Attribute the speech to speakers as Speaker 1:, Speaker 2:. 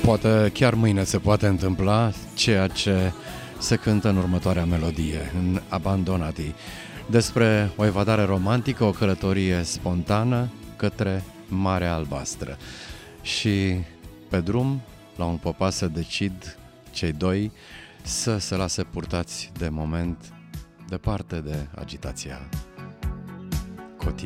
Speaker 1: Poate chiar mâine se poate întâmpla ceea ce se cântă în următoarea melodie, în Abandonati, despre o evadare romantică, o călătorie spontană către Marea Albastră. Și pe drum, la un popas, se decid cei doi să se lase purtați de moment departe de agitația